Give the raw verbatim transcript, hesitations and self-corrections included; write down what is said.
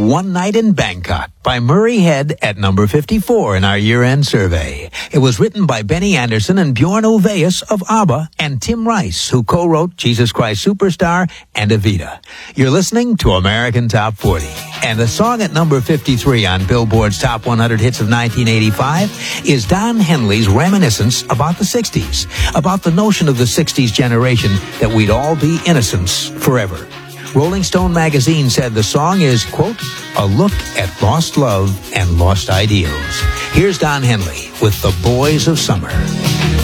One Night in Bangkok by Murray Head at number fifty-four in our year-end survey. It was written by Benny Andersson and Bjorn Ulvaeus of ABBA and Tim Rice, who co-wrote Jesus Christ Superstar and Evita. You're listening to American Top forty. And the song at number fifty-three on Billboard's Top one hundred Hits of nineteen eighty-five is Don Henley's reminiscence about the sixties, about the notion of the sixties generation that we'd all be innocents forever. Rolling Stone magazine said the song is, quote, a look at lost love and lost ideals. Here's Don Henley with The Boys of Summer.